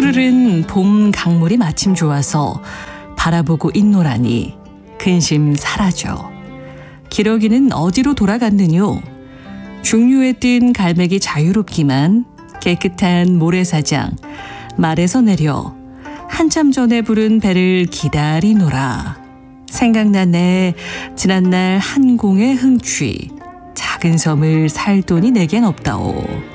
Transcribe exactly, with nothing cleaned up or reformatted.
푸르른 봄 강물이 마침 좋아서 바라보고 있노라니 근심 사라져. 기러기는 어디로 돌아갔느뇨? 중류에 뜬 갈매기 자유롭기만 깨끗한 모래사장 말에서 내려 한참 전에 부른 배를 기다리노라. 생각나네. 지난날 한공의 흥취. 작은 섬을 살 돈이 내겐 없다오.